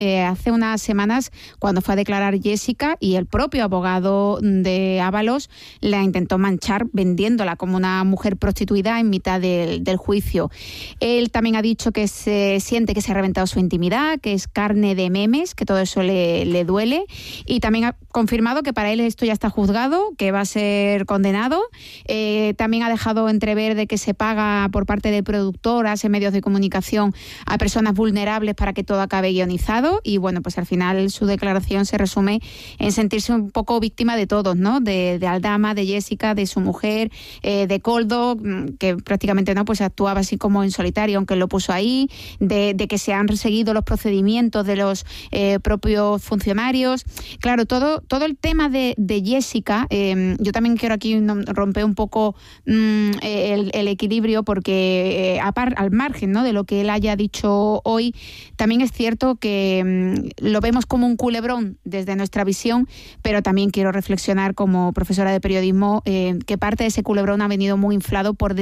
hace unas semanas cuando fue a declarar Jessica, y el propio abogado de Ábalos la intentó manchar vendiéndola como una mujer prostituida en mitad del juicio. Él también ha dicho que se siente que se ha reventado su intimidad, que es carne de memes, que todo eso le duele, y también ha confirmado que para él esto ya está juzgado, que va a ser condenado. También ha dejado entrever de que se paga por parte de productoras en medios de comunicación a personas vulnerables para que todo acabe guionizado, y bueno, pues al final su declaración se resume en sentirse un poco víctima de todos, ¿no? De Aldama, de Jessica, de su mujer, de Koldo, que prácticamente no, pues actuaba así como en solitario, aunque él lo puso ahí, de que se han seguido los procedimientos de los propios funcionarios. Claro, todo el tema de Jessica, yo también quiero aquí romper un poco el equilibrio, porque al margen, ¿no?, de lo que él haya dicho hoy, también es cierto que lo vemos como un culebrón desde nuestra visión, pero también quiero reflexionar como profesora de periodismo que parte de ese culebrón ha venido muy inflado por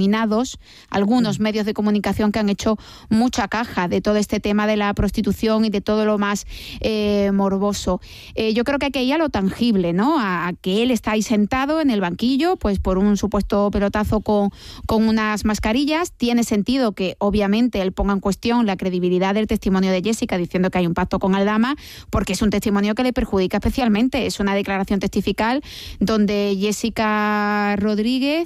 algunos medios de comunicación que han hecho mucha caja de todo este tema de la prostitución y de todo lo más morboso. Yo creo que hay que ir a lo tangible, ¿no? A que él está ahí sentado en el banquillo, pues por un supuesto pelotazo con unas mascarillas. Tiene sentido que obviamente él ponga en cuestión la credibilidad del testimonio de Jessica diciendo que hay un pacto con Aldama, porque es un testimonio que le perjudica especialmente. Es una declaración testifical donde Jessica Rodríguez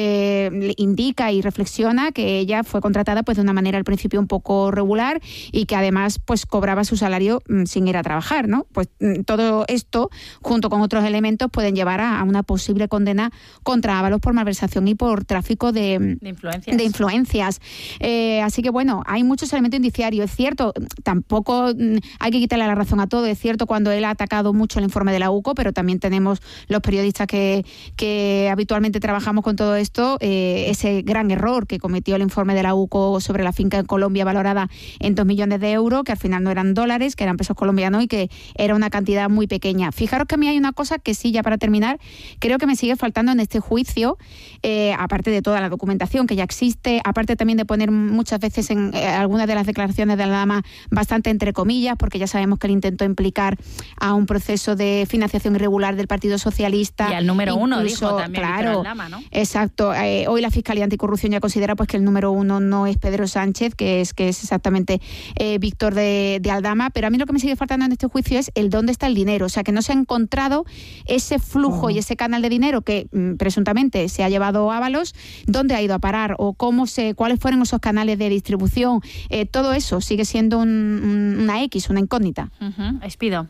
indica y reflexiona que ella fue contratada pues de una manera al principio un poco regular, y que además pues cobraba su salario sin ir a trabajar, ¿no? Pues todo esto, junto con otros elementos, pueden llevar a una posible condena contra Ábalos por malversación y por tráfico de influencias. Así que bueno, hay muchos elementos indiciarios. Es cierto, tampoco hay que quitarle la razón a todo. Es cierto cuando él ha atacado mucho el informe de la UCO, pero también tenemos los periodistas que habitualmente trabajamos con todo esto, ese gran error que cometió el informe de la UCO sobre la finca en Colombia valorada en 2 millones de euros, que al final no eran dólares, que eran pesos colombianos, y que era una cantidad muy pequeña. Fijaros que a mí hay una cosa que sí, ya para terminar, creo que me sigue faltando en este juicio, aparte de toda la documentación que ya existe, aparte también de poner muchas veces en algunas de las declaraciones de Aldama bastante entre comillas, porque ya sabemos que él intentó implicar a un proceso de financiación irregular del Partido Socialista. Y al número uno, incluso, dijo también, claro, Aldama, ¿no? Exacto. Hoy la Fiscalía Anticorrupción ya considera pues que el número uno no es Pedro Sánchez, que es exactamente Víctor de Aldama, pero a mí lo que me sigue faltando en este juicio es el dónde está el dinero, o sea, que no se ha encontrado ese flujo y ese canal de dinero que presuntamente se ha llevado Ábalos, dónde ha ido a parar o cuáles fueron esos canales de distribución. Todo eso sigue siendo una X, una incógnita. Espido.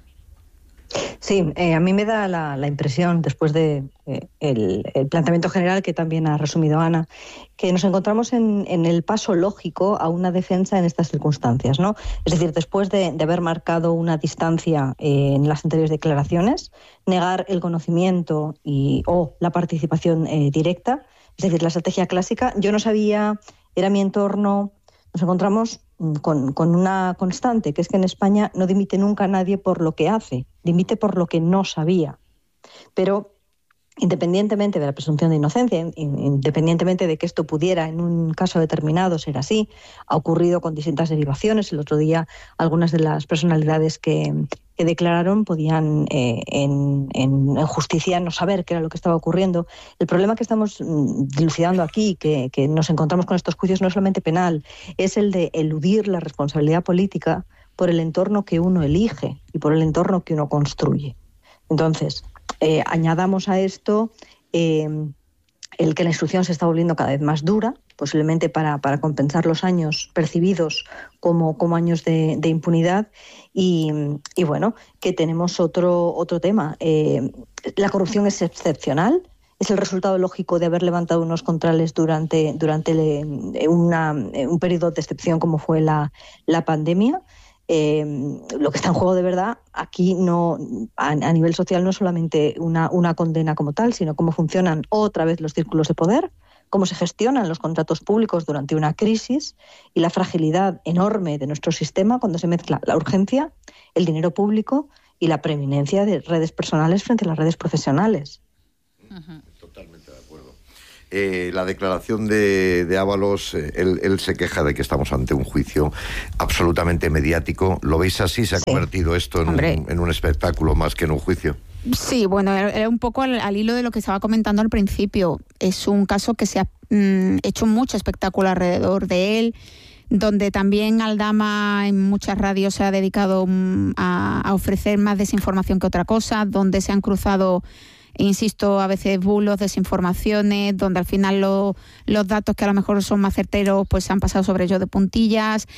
Sí, a mí me da la impresión, después de el planteamiento general que también ha resumido Ana, que nos encontramos en el paso lógico a una defensa en estas circunstancias, ¿no? Es decir, después de haber marcado una distancia en las anteriores declaraciones, negar el conocimiento o la participación directa, es decir, la estrategia clásica. Yo no sabía, era mi entorno. Nos encontramos con una constante, que es que en España no dimite nunca nadie por lo que hace, dimite por lo que no sabía. Pero independientemente de la presunción de inocencia, independientemente de que esto pudiera en un caso determinado ser así, ha ocurrido con distintas derivaciones. El otro día algunas de las personalidades que declararon podían en justicia no saber qué era lo que estaba ocurriendo. El problema que estamos dilucidando aquí, que nos encontramos con estos juicios, no es solamente penal, es el de eludir la responsabilidad política por el entorno que uno elige y por el entorno que uno construye. Entonces, añadamos a esto el que la instrucción se está volviendo cada vez más dura, posiblemente para compensar los años percibidos como años de impunidad, y bueno, que tenemos otro tema. La corrupción es excepcional, es el resultado lógico de haber levantado unos controles durante un periodo de excepción como fue la pandemia. Lo que está en juego de verdad aquí no a nivel social no es solamente una condena como tal, sino cómo funcionan otra vez los círculos de poder, cómo se gestionan los contratos públicos durante una crisis y la fragilidad enorme de nuestro sistema cuando se mezcla la urgencia, el dinero público y la preeminencia de redes personales frente a las redes profesionales. Totalmente de acuerdo. la declaración de Ábalos, él se queja de que estamos ante un juicio absolutamente mediático. ¿Lo veis así? ¿Se ha convertido esto en un espectáculo más que en un juicio? Sí, bueno, era un poco al hilo de lo que estaba comentando al principio. Es un caso que se ha hecho mucho espectáculo alrededor de él, donde también Aldama en muchas radios se ha dedicado a ofrecer más desinformación que otra cosa, donde se han cruzado, insisto, a veces bulos, desinformaciones, donde al final los datos que a lo mejor son más certeros pues se han pasado sobre ellos de puntillas,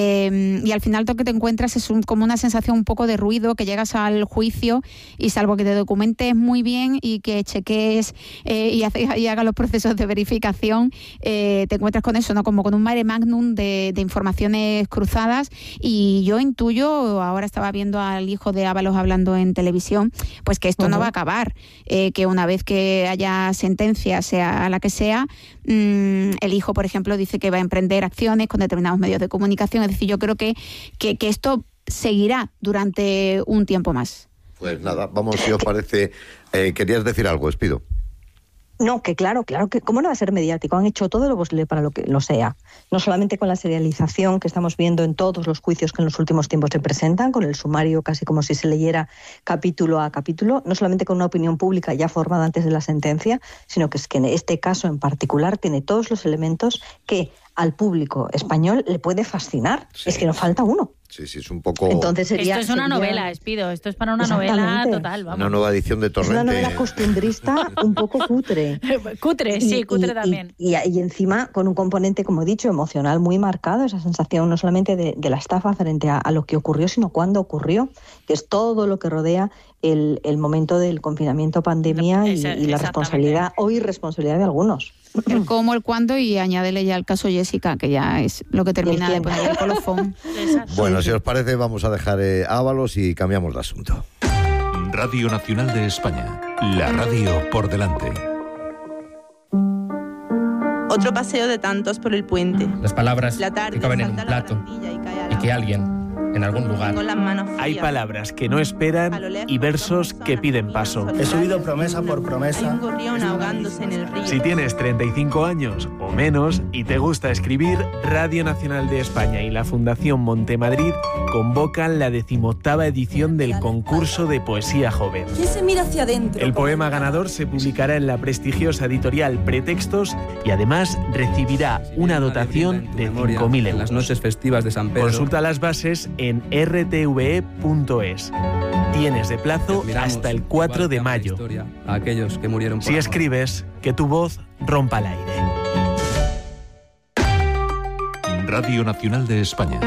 y al final lo que te encuentras es como una sensación un poco de ruido, que llegas al juicio y salvo que te documentes muy bien y que cheques y hagas los procesos de verificación, te encuentras con eso, ¿no? Como con un mare magnum de informaciones cruzadas. Y yo intuyo, ahora estaba viendo al hijo de Ábalos hablando en televisión, pues que esto no va a acabar. Que una vez que haya sentencia, sea la que sea, el hijo, por ejemplo, dice que va a emprender acciones con determinados medios de comunicación. Es decir, yo creo que esto seguirá durante un tiempo más. Pues nada, vamos, si os parece. Querías decir algo, Espido. No, que claro, que cómo no va a ser mediático. Han hecho todo lo posible para lo que lo sea. No solamente con la serialización que estamos viendo en todos los juicios que en los últimos tiempos se presentan, con el sumario casi como si se leyera capítulo a capítulo, no solamente con una opinión pública ya formada antes de la sentencia, sino que es que en este caso en particular tiene todos los elementos que al público español le puede fascinar. Sí. Es que nos falta uno. Sí, es un poco... Entonces esto es una novela, Espido. Esto es para una novela total, vamos. Una nueva edición de Torrente. Es una novela costumbrista un poco cutre. Cutre, sí, cutre también. Y encima con un componente, como he dicho, emocional muy marcado, esa sensación no solamente de la estafa frente a lo que ocurrió, sino cuándo ocurrió, que es todo lo que rodea el momento del confinamiento, pandemia y la responsabilidad o irresponsabilidad de algunos. El cómo, el cuándo, y añádele ya el caso Jessica, que ya es lo que termina de poner el colofón. Bueno, si os parece, vamos a dejar Ábalos y cambiamos de asunto. Radio Nacional de España, la radio por delante. Otro paseo de tantos por el puente. Las palabras que caben en un plato y que alguien en algún lugar. Hay palabras que no esperan y versos que piden paso. He subido promesa por promesa. Hay un gorrión ahogándose en el río. Si tienes 35 años o menos y te gusta escribir, Radio Nacional de España y la Fundación Montemadrid convocan la 18ª edición del concurso de poesía joven. ¿Quién se mira hacia adentro? El poema ganador se publicará en la prestigiosa editorial Pretextos y además recibirá una dotación de 5.000 euros. En las noches festivas de San Pedro. Consulta las bases en rtve.es. Tienes de plazo hasta el 4 de mayo. A aquellos que murieron por si escribes, que tu voz rompa el aire. Radio Nacional de España.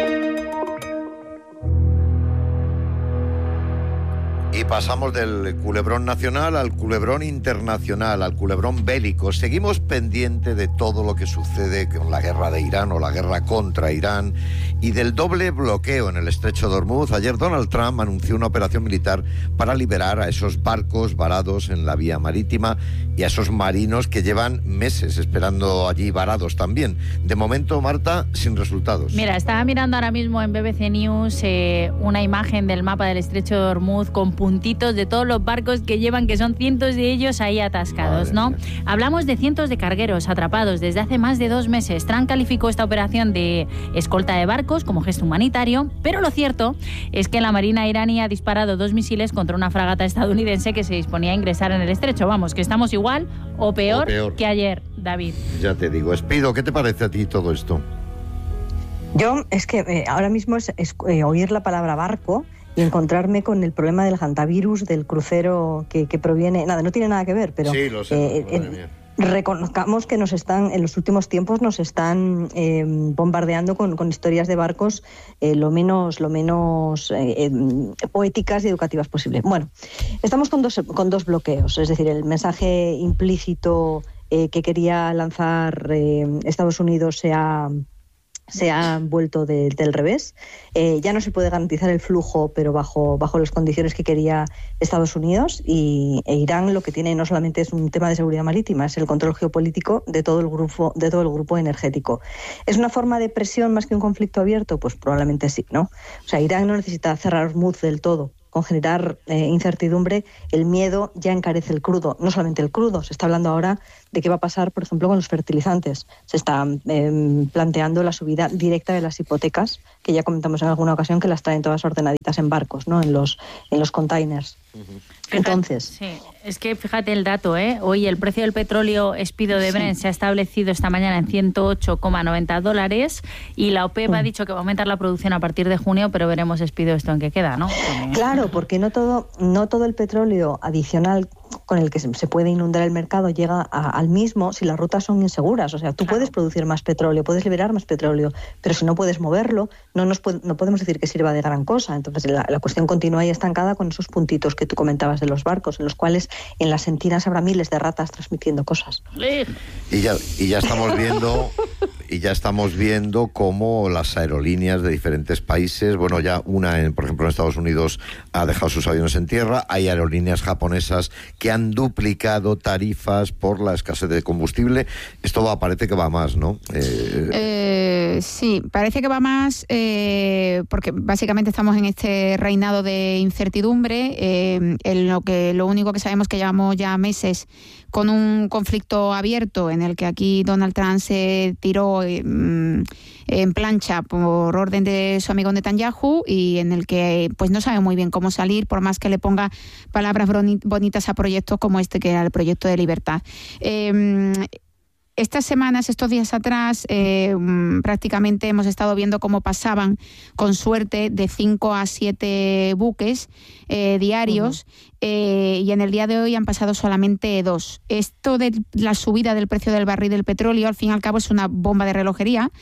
Y pasamos del culebrón nacional al culebrón internacional, al culebrón bélico. Seguimos pendiente de todo lo que sucede con la guerra de Irán o la guerra contra Irán y del doble bloqueo en el estrecho de Hormuz. Ayer Donald Trump anunció una operación militar para liberar a esos barcos varados en la vía marítima y a esos marinos que llevan meses esperando allí varados también. De momento, Marta, sin resultados. Mira, estaba mirando ahora mismo en BBC News una imagen del mapa del estrecho de Hormuz con puntitos de todos los barcos que llevan, que son cientos de ellos ahí atascados, ¿no? Hablamos de cientos de cargueros atrapados desde hace más de 2 meses. Trump calificó esta operación de escolta de barcos como gesto humanitario, pero lo cierto es que la Marina iraní ha disparado 2 misiles contra una fragata estadounidense que se disponía a ingresar en el estrecho. Vamos, que estamos igual o peor que ayer, David. Ya te digo. Espido, ¿qué te parece a ti todo esto? Yo, es que ahora mismo es oír la palabra barco y encontrarme con el problema del hantavirus, del crucero que proviene... Nada, no tiene nada que ver, pero... Sí, lo sé, reconozcamos que en los últimos tiempos nos están bombardeando con historias de barcos lo menos poéticas y educativas posible. Bueno, estamos con dos bloqueos, es decir, el mensaje implícito que quería lanzar Estados Unidos se ha vuelto del revés. Ya no se puede garantizar el flujo, pero bajo las condiciones que quería Estados Unidos, e Irán lo que tiene no solamente es un tema de seguridad marítima, es el control geopolítico de todo el grupo energético. ¿Es una forma de presión más que un conflicto abierto? Pues probablemente sí, ¿no? O sea, Irán no necesita cerrar Hormuz del todo con generar incertidumbre, el miedo ya encarece el crudo. No solamente el crudo, se está hablando ahora de qué va a pasar, por ejemplo, con los fertilizantes. Se está planteando la subida directa de las hipotecas, que ya comentamos en alguna ocasión que las traen todas ordenaditas en barcos, ¿no? En los containers. Entonces, sí, es que fíjate el dato, hoy el precio del petróleo expido de Brent se ha establecido esta mañana en $108,90 y la OPEP ha dicho que va a aumentar la producción a partir de junio, pero veremos expido esto en qué queda, ¿no? Claro, porque no todo el petróleo adicional con el que se puede inundar el mercado llega al mismo si las rutas son inseguras. O sea, tú puedes producir más petróleo, puedes liberar más petróleo, pero si no puedes moverlo, no podemos decir que sirva de gran cosa. Entonces, la cuestión continúa ahí estancada con esos puntitos que tú comentabas de los barcos, en los cuales en las sentinas habrá miles de ratas transmitiendo cosas. Y ya estamos viendo cómo las aerolíneas de diferentes países, bueno, ya por ejemplo, en Estados Unidos ha dejado sus aviones en tierra, hay aerolíneas japonesas que han duplicado tarifas por la escasez de combustible. Esto parece que va más, ¿no? Sí, parece que va más porque básicamente estamos en este reinado de incertidumbre, lo único que sabemos que llevamos ya meses con un conflicto abierto en el que aquí Donald Trump se tiró en plancha por orden de su amigo Netanyahu y en el que pues no sabe muy bien cómo salir, por más que le ponga palabras bonitas a proyectos como este, que era el proyecto de libertad. Estas semanas, estos días atrás, prácticamente hemos estado viendo cómo pasaban, con suerte, de 5 a 7 buques diarios, y en el día de hoy han pasado solamente 2. Esto de la subida del precio del barril del petróleo, al fin y al cabo, es una bomba de relojería,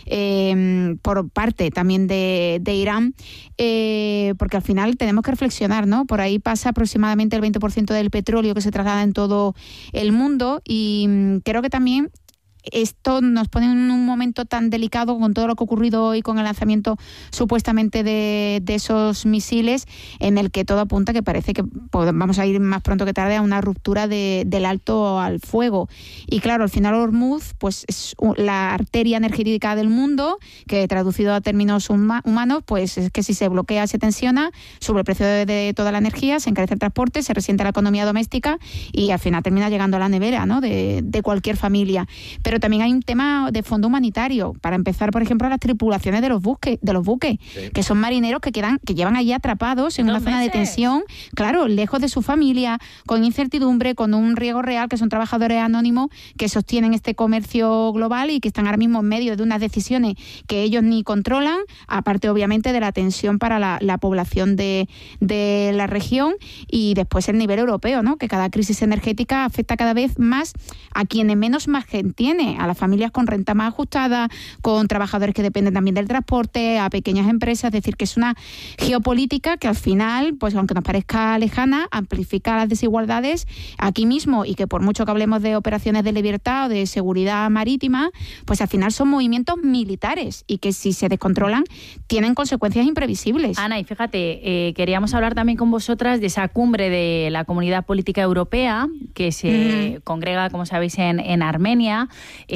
por parte también de Irán, porque al final tenemos que reflexionar, ¿no? Por ahí pasa aproximadamente el 20% del petróleo que se traslada en todo el mundo, y creo que también esto nos pone en un momento tan delicado con todo lo que ha ocurrido hoy con el lanzamiento supuestamente de esos misiles, en el que todo apunta que parece que vamos a ir más pronto que tarde a una ruptura del alto al fuego. Y claro, al final Hormuz pues es la arteria energética del mundo, que traducido a términos humanos, pues es que si se bloquea, se tensiona, sube el precio de toda la energía, se encarece el transporte, se resiente la economía doméstica y al final termina llegando a la nevera, ¿no? de cualquier familia. Pero también hay un tema de fondo humanitario. Para empezar, por ejemplo, las tripulaciones de los buques, sí, que son marineros que llevan allí atrapados en una zona de tensión, claro, lejos de su familia, con incertidumbre, con un riesgo real, que son trabajadores anónimos que sostienen este comercio global y que están ahora mismo en medio de unas decisiones que ellos ni controlan, aparte obviamente de la tensión para la población de la región, y después el nivel europeo, ¿no? Que cada crisis energética afecta cada vez más a quienes menos margen tiene, a las familias con renta más ajustada, con trabajadores que dependen también del transporte, a pequeñas empresas. Es decir, que es una geopolítica que al final, pues aunque nos parezca lejana, amplifica las desigualdades aquí mismo, y que por mucho que hablemos de operaciones de libertad o de seguridad marítima, pues al final son movimientos militares y que si se descontrolan tienen consecuencias imprevisibles. Ana, y fíjate, queríamos hablar también con vosotras de esa cumbre de la Comunidad Política Europea que se congrega, como sabéis, en Armenia.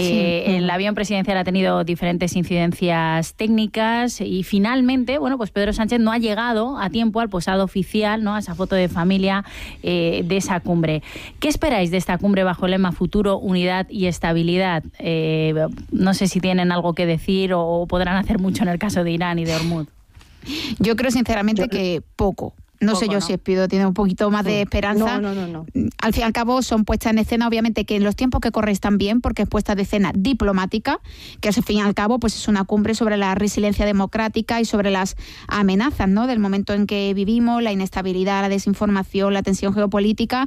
El avión presidencial ha tenido diferentes incidencias técnicas y finalmente, bueno, pues Pedro Sánchez no ha llegado a tiempo al posado oficial, ¿no? A esa foto de familia de esa cumbre. ¿Qué esperáis de esta cumbre bajo el lema Futuro, Unidad y Estabilidad? No sé si tienen algo que decir o podrán hacer mucho en el caso de Irán y de Hormuz. Yo creo sinceramente que poco. No sé yo si Espido tiene un poquito más de esperanza. No. Al fin y al cabo son puestas en escena, obviamente que en los tiempos que corren están bien, porque es puesta de escena diplomática, que al fin y al cabo pues es una cumbre sobre la resiliencia democrática y sobre las amenazas, ¿no? Del momento en que vivimos, la inestabilidad, la desinformación, la tensión geopolítica,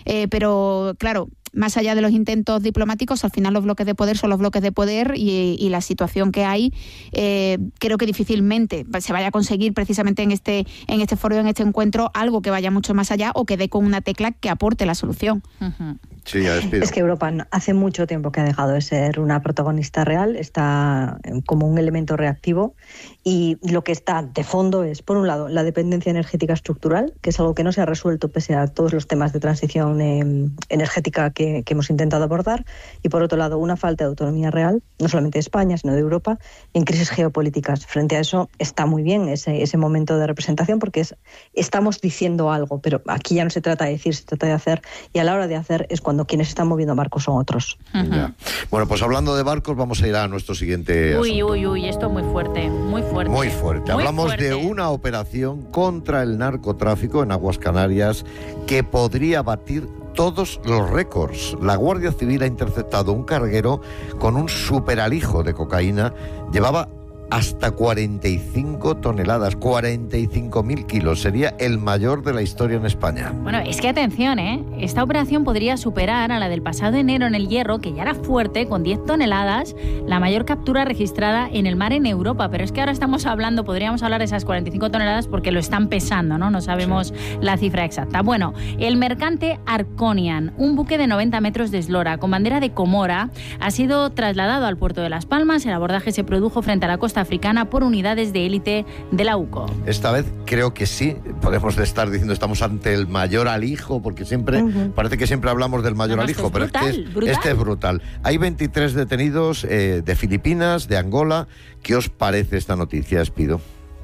pero claro, más allá de los intentos diplomáticos, al final los bloques de poder son los bloques de poder, y la situación que hay, creo que difícilmente se vaya a conseguir precisamente en este foro, en este encuentro, algo que vaya mucho más allá o que dé con una tecla que aporte la solución. Uh-huh. Sí, ya despido. Es que Europa hace mucho tiempo que ha dejado de ser una protagonista real, está como un elemento reactivo, y lo que está de fondo es, por un lado, la dependencia energética estructural, que es algo que no se ha resuelto pese a todos los temas de transición energética que hemos intentado abordar, y por otro lado, una falta de autonomía real, no solamente de España, sino de Europa, en crisis geopolíticas. Frente a eso está muy bien ese momento de representación, porque estamos diciendo algo, pero aquí ya no se trata de decir, se trata de hacer, y a la hora de hacer es cuando quienes están moviendo barcos son otros. Ya. Bueno, pues hablando de barcos, vamos a ir a nuestro siguiente asunto. Uy, esto es muy fuerte, muy fuerte. Muy fuerte. Hablamos de una operación contra el narcotráfico en aguas Canarias que podría batir todos los récords. La Guardia Civil ha interceptado un carguero con un superalijo de cocaína. Llevaba hasta 45 toneladas, 45.000 kilos. Sería el mayor de la historia en España. Bueno, es que atención, esta operación podría superar a la del pasado enero en el Hierro, que ya era fuerte, con 10 toneladas, la mayor captura registrada en el mar en Europa. Pero es que ahora podríamos hablar de esas 45 toneladas porque lo están pesando, ¿no? No sabemos la cifra exacta. Bueno, el mercante Arconian, un buque de 90 metros de eslora con bandera de Comora, ha sido trasladado al puerto de Las Palmas. El abordaje se produjo frente a la costa africana por unidades de élite de la UCO. Esta vez creo que sí, podemos estar diciendo estamos ante el mayor alijo, porque siempre parece que siempre hablamos del mayor alijo, pero este es brutal. Hay 23 detenidos de Filipinas, de Angola. ¿Qué os parece esta noticia, Espido?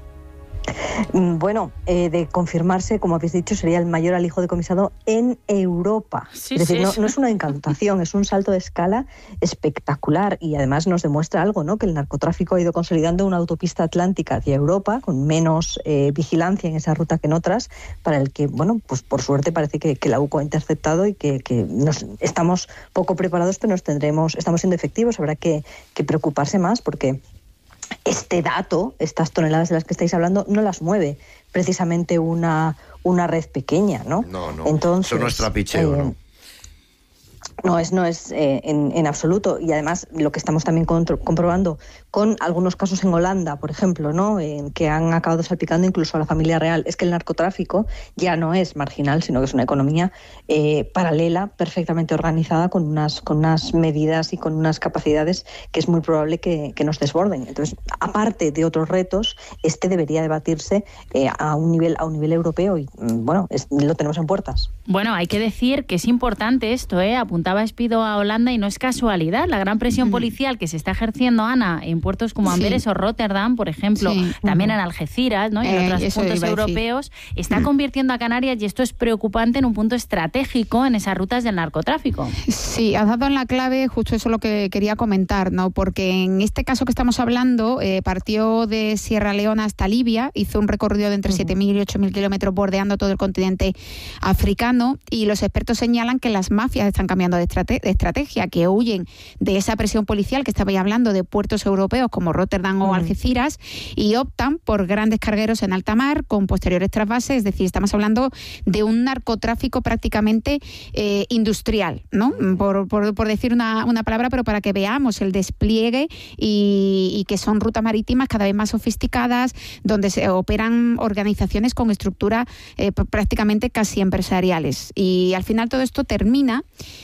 Bueno, de confirmarse, como habéis dicho, sería el mayor alijo decomisado en Europa. Es decir, no es una incautación, es un salto de escala espectacular, y además nos demuestra algo, ¿no? Que el narcotráfico ha ido consolidando una autopista atlántica hacia Europa con menos vigilancia en esa ruta que en otras, para el que, bueno, pues por suerte parece que la UCO ha interceptado y que estamos poco preparados, pero estamos siendo efectivos. Habrá que preocuparse más, porque este dato, estas toneladas de las que estáis hablando, no las mueve precisamente una red pequeña, ¿no? No. Entonces, eso no es trapicheo, ¿no? No es en absoluto. Y además lo que estamos también comprobando con algunos casos en Holanda, por ejemplo, ¿no? Que han acabado salpicando incluso a la familia real, es que el narcotráfico ya no es marginal, sino que es una economía paralela, perfectamente organizada, con unas medidas y con unas capacidades que es muy probable que nos desborden. Entonces, aparte de otros retos, debería debatirse a un nivel europeo, y bueno, lo tenemos en puertas. Bueno, hay que decir que es importante esto, apuntaba Espido a Holanda, y no es casualidad. La gran presión policial que se está ejerciendo, Ana, en puertos como Amberes o Rotterdam, por ejemplo, también en Algeciras, ¿no? Y en otros puntos europeos, está convirtiendo a Canarias, y esto es preocupante, en un punto estratégico en esas rutas del narcotráfico. Sí, has dado en la clave, justo eso lo que quería comentar, ¿no? Porque en este caso que estamos hablando, partió de Sierra Leona hasta Libia, hizo un recorrido de entre 7.000 y 8.000 kilómetros bordeando todo el continente africano, y los expertos señalan que las mafias están cambiando de estrategia, que huyen de esa presión policial que estabais hablando de puertos europeos como Rotterdam o Algeciras, y optan por grandes cargueros en alta mar con posteriores trasvases. Es decir, estamos hablando de un narcotráfico prácticamente industrial, ¿no? Por decir una palabra, pero para que veamos el despliegue, y que son rutas marítimas cada vez más sofisticadas, donde se operan organizaciones con estructura prácticamente casi empresariales. Y al final todo esto termina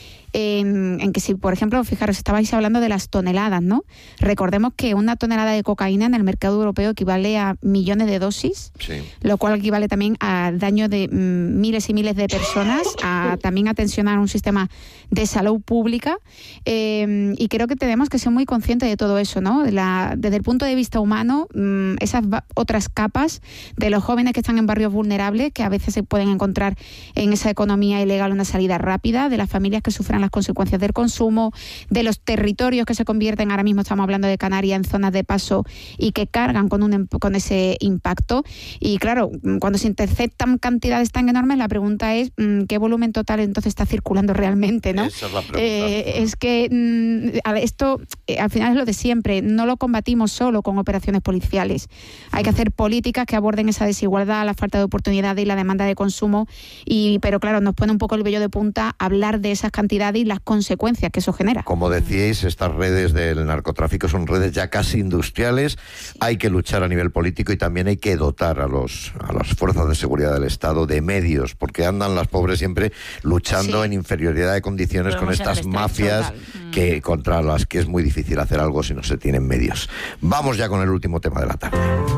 en que, si por ejemplo, fijaros, estabais hablando de las toneladas, ¿no? Recordemos que una tonelada de cocaína en el mercado europeo equivale a millones de dosis, lo cual equivale también a daño de miles y miles de personas, también a tensionar un sistema de salud pública, y creo que tenemos que ser muy conscientes de todo eso, ¿no? Desde el punto de vista humano, esas otras capas de los jóvenes que están en barrios vulnerables, que a veces se pueden encontrar en esa economía ilegal una salida rápida, de las familias que sufren las consecuencias del consumo, de los territorios que se convierten, ahora mismo estamos hablando de Canarias, en zonas de paso, y que cargan con ese impacto. Y claro, cuando se interceptan cantidades tan enormes, la pregunta es ¿qué volumen total entonces está circulando realmente, ¿no? Esa es la pregunta. Es que esto al final es lo de siempre, no lo combatimos solo con operaciones policiales. Hay que hacer políticas que aborden esa desigualdad, la falta de oportunidades y la demanda de consumo, pero claro, nos pone un poco el vello de punta hablar de esas cantidades sociedad y las consecuencias que eso genera. Como decíais, estas redes del narcotráfico son redes ya casi industriales. Hay que luchar a nivel político y también hay que dotar a las fuerzas de seguridad del Estado de medios, porque andan las pobres siempre luchando en inferioridad de condiciones con estas mafias contra las que es muy difícil hacer algo si no se tienen medios. Vamos ya con el último tema de la tarde.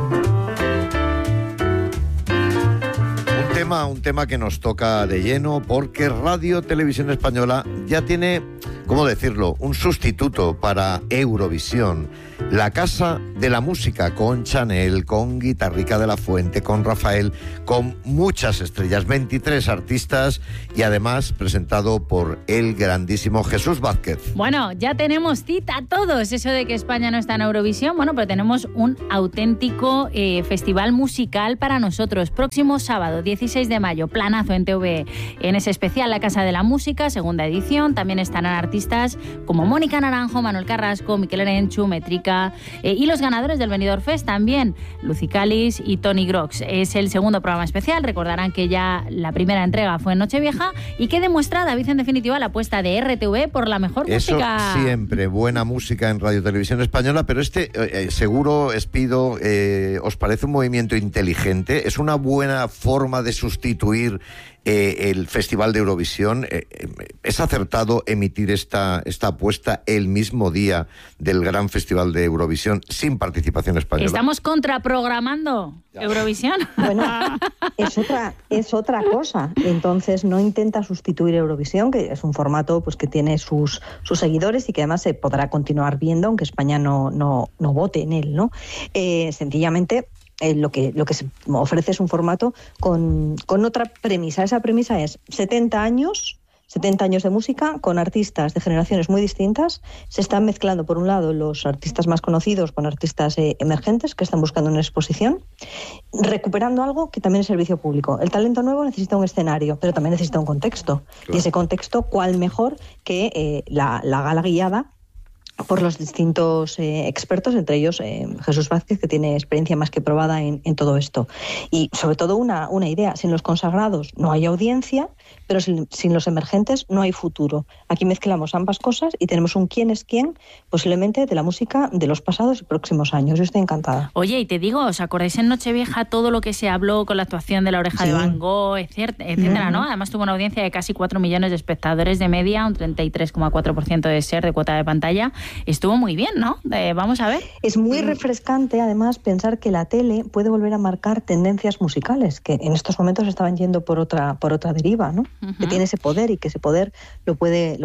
Un tema que nos toca de lleno porque Radio Televisión Española ya tiene, ¿cómo decirlo?, un sustituto para Eurovisión. La Casa de la Música, con Chanel, con Guitarrica de la Fuente, con Rafael, con muchas estrellas, 23 artistas y además presentado por el grandísimo Jesús Vázquez. Bueno, ya tenemos cita todos. Eso de que España no está en Eurovisión, bueno, pero tenemos un auténtico festival musical para nosotros. Próximo sábado, 16 de mayo, planazo en TVE. En ese especial, La Casa de la Música, segunda edición. También estarán artistas como Mónica Naranjo, Manuel Carrasco, Miquel Erenchu, Métrica, y los ganadores del Benidorm Fest también, Lucy Calis y Tony Grox. Es el segundo programa especial. Recordarán que ya la primera entrega fue en Nochevieja y que demuestra, David, en definitiva, la apuesta de RTV por la mejor música. Eso siempre, buena música en Radio Televisión Española, pero seguro, Espido, ¿os parece un movimiento inteligente? ¿Es una buena forma de sustituir el Festival de Eurovisión? ¿Es acertado emitir esta apuesta el mismo día del gran Festival de Eurovisión sin participación española? ¿Estamos contraprogramando Eurovisión? Bueno, es otra cosa. Entonces no intenta sustituir Eurovisión, que es un formato pues que tiene sus seguidores y que además se podrá continuar viendo aunque España no vote en él, ¿no? Sencillamente lo que se ofrece es un formato con otra premisa. Esa premisa es 70 años de música con artistas de generaciones muy distintas. Se están mezclando, por un lado, los artistas más conocidos con artistas emergentes que están buscando una exposición, recuperando algo que también es servicio público. El talento nuevo necesita un escenario, pero también necesita un contexto. Claro. Y ese contexto, ¿cuál mejor que la gala guiada por los distintos expertos, entre ellos Jesús Vázquez, que tiene experiencia más que probada en todo esto? Y sobre todo una idea: sin los consagrados no hay audiencia, pero sin los emergentes no hay futuro. Aquí mezclamos ambas cosas y tenemos un quién es quién, posiblemente de la música de los pasados y próximos años. Yo estoy encantada. Oye, y te digo, ¿os acordáis en Nochevieja todo lo que se habló con la actuación de La Oreja de Van Gogh, etcétera, ¿no? Además tuvo una audiencia de casi 4 millones de espectadores de media, un 33,4% de share de cuota de pantalla. Estuvo muy bien, ¿no? Vamos a ver. Es muy refrescante, además, pensar que la tele puede volver a marcar tendencias musicales, que en estos momentos estaban yendo por otra deriva, ¿no? Uh-huh. Que tiene ese poder y que ese poder lo puede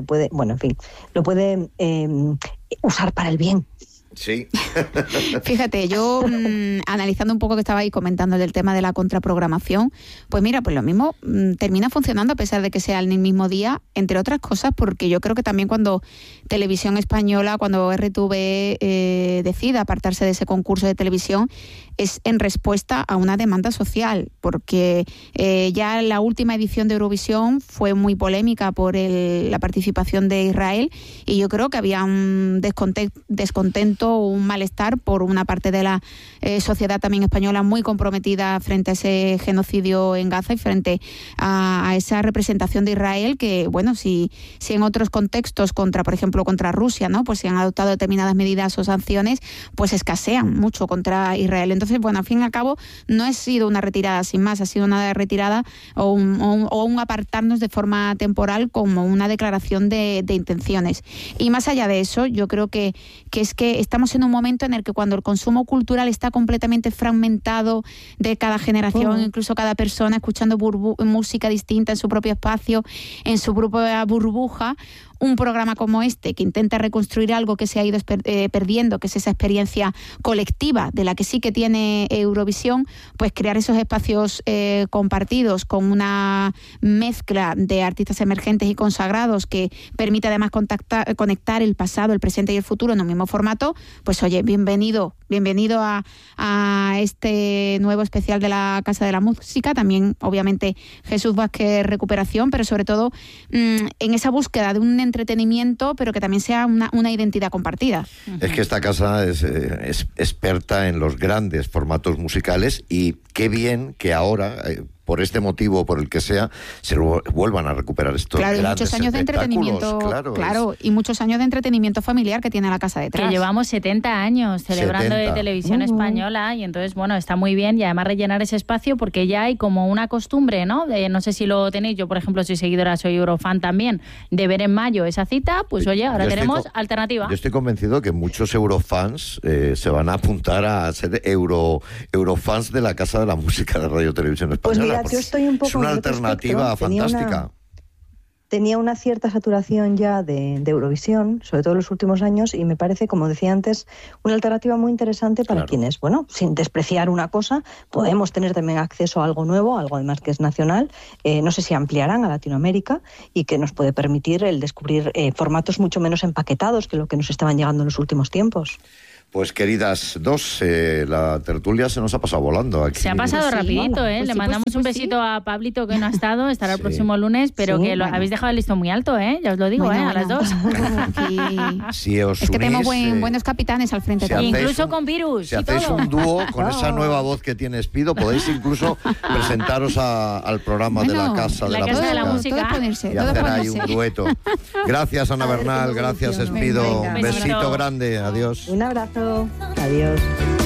usar para el bien. Sí. Fíjate, yo analizando un poco que estabais comentando del tema de la contraprogramación, pues mira, pues lo mismo termina funcionando a pesar de que sea en el mismo día, entre otras cosas porque yo creo que también cuando Televisión Española, cuando RTV decida apartarse de ese concurso de televisión, es en respuesta a una demanda social, porque ya la última edición de Eurovisión fue muy polémica por la participación de Israel y yo creo que había un descontento, un malestar por una parte de la sociedad también española muy comprometida frente a ese genocidio en Gaza y frente a esa representación de Israel que, bueno, si en otros contextos por ejemplo contra Rusia, ¿no? Pues se han adoptado determinadas medidas o sanciones, pues escasean mucho contra Israel. Entonces, bueno, al fin y al cabo no ha sido una retirada sin más, ha sido una retirada o un apartarnos de forma temporal como una declaración de intenciones. Y más allá de eso, yo creo que es que estamos en un momento en el que cuando el consumo cultural está completamente fragmentado de cada generación, incluso cada persona escuchando música distinta en su propio espacio, en su propia burbuja, un programa como este, que intenta reconstruir algo que se ha ido perdiendo, que es esa experiencia colectiva de la que sí que tiene Eurovisión, pues crear esos espacios compartidos con una mezcla de artistas emergentes y consagrados que permite además conectar el pasado, el presente y el futuro en un mismo formato, pues oye, bienvenido a este nuevo especial de la Casa de la Música. También, obviamente, Jesús Vázquez Recuperación, pero sobre todo en esa búsqueda de un entretenimiento, pero que también sea una identidad compartida. Es que esta casa es experta en los grandes formatos musicales y qué bien que ahora, por este motivo, por el que sea, se vuelvan a recuperar estos claro, y grandes muchos años de entretenimiento, claro, y muchos años de entretenimiento familiar que tiene la casa detrás. Que llevamos 70 años celebrando de televisión española, y entonces, bueno, está muy bien, y además rellenar ese espacio porque ya hay como una costumbre, ¿no? No sé si lo tenéis, yo por ejemplo soy seguidora, soy eurofan también, de ver en mayo esa cita, pues oye, ahora tenemos alternativa. Yo estoy convencido que muchos eurofans se van a apuntar a ser eurofans de la Casa de la Música de Radio Televisión Española. Pues mira, yo estoy un poco es una alternativa fantástica. Tenía una cierta saturación ya de Eurovisión, sobre todo en los últimos años, y me parece, como decía antes, una alternativa muy interesante para quienes, bueno, sin despreciar una cosa, podemos tener también acceso a algo nuevo, algo además que es nacional, no sé si ampliarán a Latinoamérica, y que nos puede permitir el descubrir formatos mucho menos empaquetados que lo que nos estaban llegando en los últimos tiempos. Pues queridas dos, la tertulia se nos ha pasado volando aquí. Se ha pasado rapidito, ¿eh? Le mandamos un besito a Pablito, que no ha estado, estará el próximo lunes, pero que lo habéis dejado el listón muy alto, ¿eh? Ya os lo digo, a las dos. Si os es que unís, tenemos buenos capitanes al frente también. Incluso con virus. Si hacéis un dúo con esa nueva voz que tiene Espido, podéis incluso presentaros al programa de la Casa de la Música. Y hacer ahí un dueto. Gracias, Ana Bernal, gracias, Espido. Un besito grande, adiós. Un abrazo. Adiós.